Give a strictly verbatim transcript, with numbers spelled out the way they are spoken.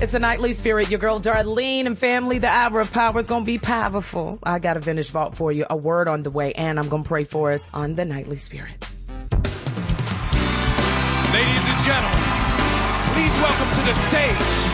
It's the Nightly Spirit. Your girl Darlene and family. The hour of power is going to be powerful. I got a vintage vault for you. A word on the way. And I'm going to pray for us on the Nightly Spirit. Ladies and gentlemen, please welcome to the stage